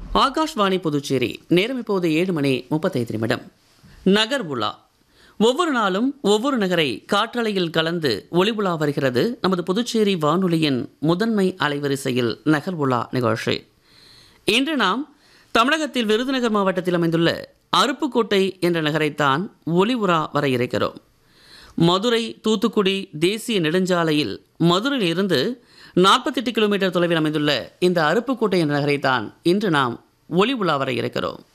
ஆகாஷ்வாணி புதுச்சேரி. நேரம் இப்போது 7:35. நகர் உலா. ஒவ்வொரு நாளும் ஒவ்வொரு நகரை காற்றலையில் கலந்து ஒளிவுலா வருகிறது நமது புதுச்சேரி வானொலியின் முதன்மை அலைவரிசையில் நகர் உலா நிகழ்ச்சி. இன்று நாம் தமிழகத்தில் விருதுநகர் மாவட்டத்தில் அமைந்துள்ள அருப்புக்கோட்டை என்ற நகரைத்தான் ஒளிவுலா வர இருக்கிறோம். மதுரை தூத்துக்குடி தேசிய நெடுஞ்சாலையில் மதுரையில் இருந்து 48 கிலோமீட்டர் தொலைவில் அமைந்துள்ள இந்த அருப்புக்கோட்டை என்ற நகரைத்தான் இன்று நாம் ஒளி உலா வர இருக்கிறோம்.